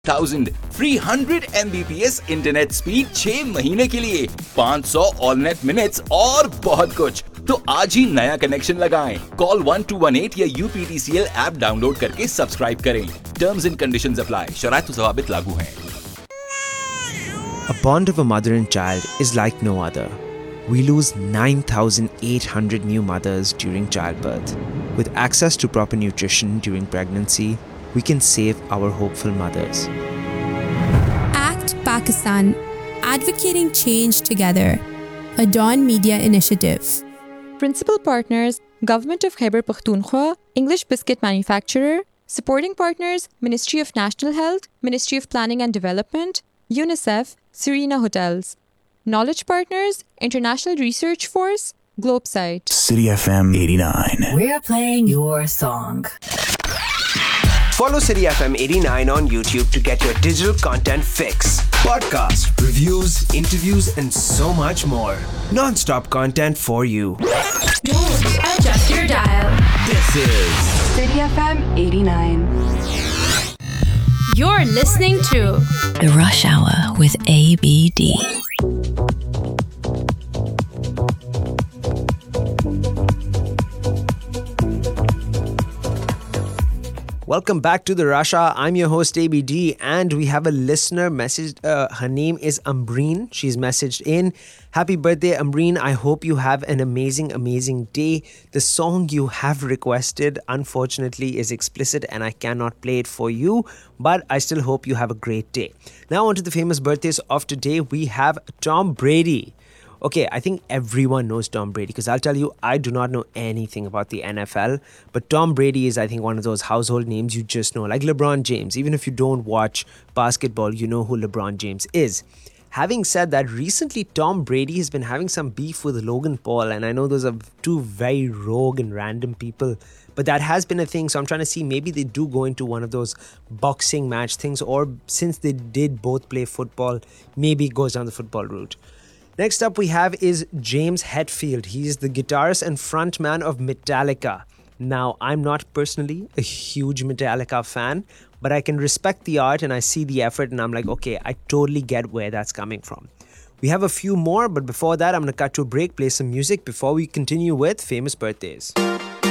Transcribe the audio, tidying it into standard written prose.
1000 free 100 Mbps internet speed 6 महीने के लिए, 500 ऑल नेट मिनट्स और बहुत कुछ। तो आज ही नया कनेक्शन लगाएं। कॉल 1218 या UPTCL ऐप डाउनलोड करके सब्सक्राइब करें। Terms and conditions apply. शराइत व ज़वाबित लागू हैं। A bond of a mother and child is like no other. We lose 9,800 new mothers during childbirth. With access to proper nutrition during pregnancy, we can save our hopeful mothers. ACT Pakistan, advocating change together. A Dawn Media initiative. Principal partners, Government of Khyber Pakhtunkhwa, English Biscuit Manufacturer. Supporting partners, Ministry of National Health, Ministry of Planning and Development, UNICEF, Serena Hotels. Knowledge partners, International Research Force, Globesite. City FM 89. We're playing your song. Follow City FM 89 on YouTube to get your digital content fix. Podcasts, reviews, interviews, and so much more. Non-stop content for you. Don't adjust your dial. This is City FM 89. You're listening to The Rush Hour with ABD. Welcome back to the Rush Hour. I'm your host ABD, and we have a listener message. Her name is Ambreen. She's messaged in. Happy birthday, Ambreen. I hope you have an amazing day. The song you have requested, unfortunately, is explicit and I cannot play it for you, but I still hope you have a great day. Now on to the famous birthdays of today. We have Tom Brady. Okay, I think everyone knows Tom Brady because I'll tell you, I do not know anything about the NFL. But Tom Brady is, I think, one of those household names you just know. Like LeBron James. Even if you don't watch basketball, you know who LeBron James is. Having said that, recently Tom Brady has been having some beef with Logan Paul. And I know those are two very rogue and random people. But that has been a thing. So I'm trying to see maybe they do go into one of those boxing match things. Or since they did both play football, maybe it goes down the football route. Next up we have is James Hetfield. He's the guitarist and frontman of Metallica. Now, I'm not personally a huge Metallica fan, but I can respect the art and I see the effort and I'm like, okay, I totally get where that's coming from. We have a few more, but before that, I'm going to cut to a break, play some music before we continue with famous birthdays.